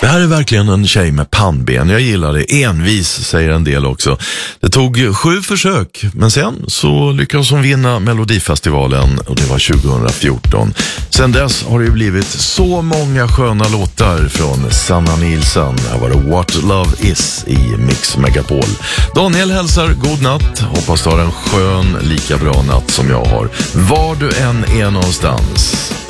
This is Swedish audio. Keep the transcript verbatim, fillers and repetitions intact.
Det här är verkligen en tjej med pannben. Jag gillar det. Envis, säger en del också. Det tog sju försök, men sen så lyckades hon vinna Melodifestivalen och det var tjugohundrafjorton. Sen dess har det ju blivit så många sköna låtar från Sanna Nielsen. Här var det What Love Is i Mix Megapol. Daniel hälsar god natt. Hoppas du har en skön, lika bra natt som jag har. Var du än är någonstans.